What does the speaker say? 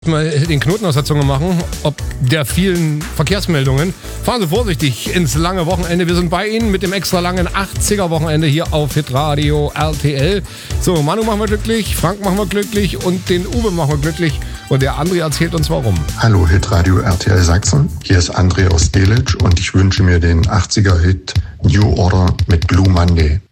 Mal den Knoten aus der Zunge machen, ob der vielen Verkehrsmeldungen. Fahren Sie vorsichtig ins lange Wochenende. Wir sind bei Ihnen mit dem extra langen 80er-Wochenende hier auf Hitradio RTL. So, Manu machen wir glücklich, Frank machen wir glücklich und den Uwe machen wir glücklich. Und der André erzählt uns warum. Hallo Hitradio RTL Sachsen, hier ist André aus Delitzsch und ich wünsche mir den 80er-Hit New Order mit Blue Monday.